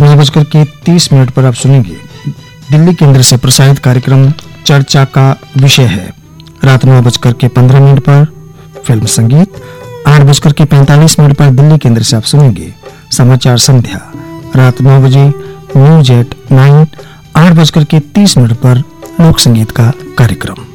9:30 पर आप सुनेंगे दिल्ली केंद्र से प्रसारित कार्यक्रम चर्चा का विषय है। रात 9:15 पर फिल्म संगीत। 8:45 पर दिल्ली केंद्र से आप सुनेंगे समाचार संध्या। रात 9 बजे न्यूज एट 9। 8:30 पर लोक संगीत का कार्यक्रम।